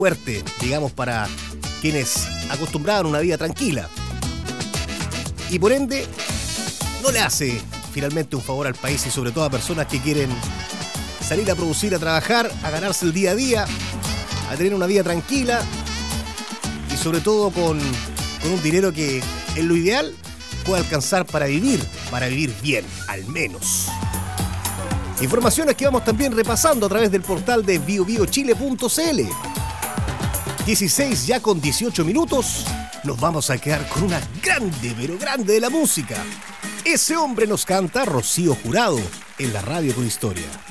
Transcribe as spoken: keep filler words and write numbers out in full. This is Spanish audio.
fuerte, digamos, para quienes acostumbraban una vida tranquila. Y por ende, no le hace finalmente un favor al país y sobre todo a personas que quieren salir a producir, a trabajar, a ganarse el día a día, a tener una vida tranquila y sobre todo con, con un dinero que en lo ideal puede alcanzar para vivir, para vivir bien, al menos. Informaciones que vamos también repasando a través del portal de bio bio chile punto c l. dieciséis ya con dieciocho minutos, nos vamos a quedar con una grande, pero grande de la música. Ese hombre nos canta Rocío Jurado en la radio con historia.